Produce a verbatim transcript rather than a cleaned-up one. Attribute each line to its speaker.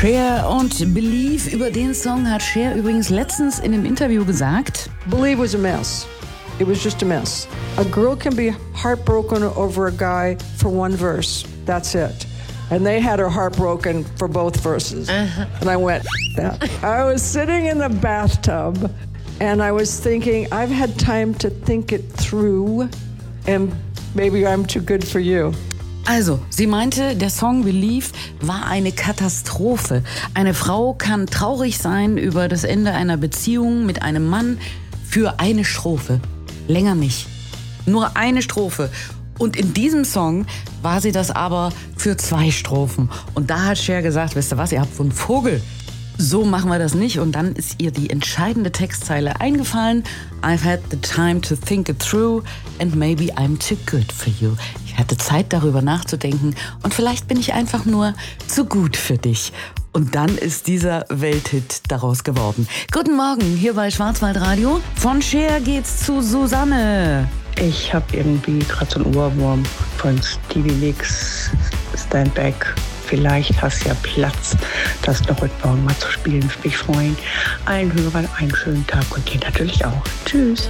Speaker 1: Cher und Believe. Über den Song hat Cher übrigens letztens in einem Interview gesagt:
Speaker 2: Believe was a mess. It was just a mess. A girl can be heartbroken over a guy for one verse. That's it. And they had her heart broken for both verses. Uh-huh. And I went, that. I was sitting in the bathtub and I was thinking, I've had time to think it through and maybe I'm too good for you.
Speaker 1: Also, sie meinte, der Song Believe war eine Katastrophe. Eine Frau kann traurig sein über das Ende einer Beziehung mit einem Mann für eine Strophe. Länger nicht. Nur eine Strophe. Und in diesem Song war sie das aber für zwei Strophen. Und da hat Cher gesagt, wisst ihr was, ihr habt so einen Vogel. So machen wir das nicht. Und dann ist ihr die entscheidende Textzeile eingefallen. I've had the time to think it through and maybe I'm too good for you. Ich hatte Zeit, darüber nachzudenken und vielleicht bin ich einfach nur zu gut für dich. Und dann ist dieser Welthit daraus geworden. Guten Morgen, hier bei Schwarzwaldradio. Von Cher geht's zu Susanne.
Speaker 3: Ich habe irgendwie gerade so einen Ohrwurm von Stevie Nicks, Stand Back. Vielleicht hast du ja Platz, das noch heute Morgen mal zu spielen. Würde mich freuen. Allen Hörern einen schönen Tag und dir natürlich auch. Tschüss.